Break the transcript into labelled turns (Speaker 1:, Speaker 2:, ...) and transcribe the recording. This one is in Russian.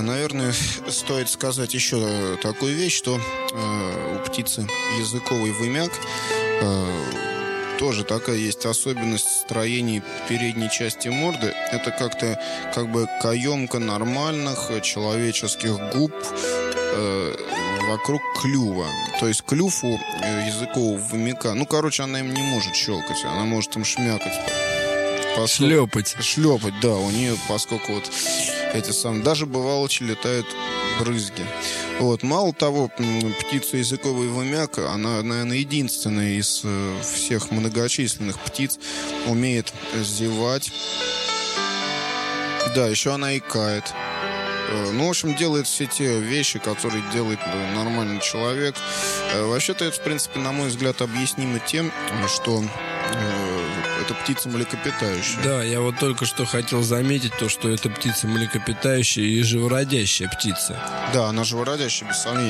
Speaker 1: Наверное, стоит сказать еще такую вещь, что у птицы языковый вымяк тоже такая есть особенность строения передней части морды. Это как-то как бы каемка нормальных человеческих губ вокруг клюва. То есть клюв у языкового вымяка, она им не может щелкать, она может им шмякать.
Speaker 2: Шлепать,
Speaker 1: да, у нее, поскольку даже бывалочи летают брызги. Мало того, птица языковый вымяк, она, наверное, единственная из всех многочисленных птиц умеет зевать. Да, еще она икает. В общем, делает все те вещи, которые делает нормальный человек. Вообще-то это, в принципе, на мой взгляд, объяснимо тем, что это птица млекопитающая.
Speaker 2: Да, я только что хотел заметить то, что это птица млекопитающая и живородящая птица.
Speaker 1: Да, она живородящая, без сомнения.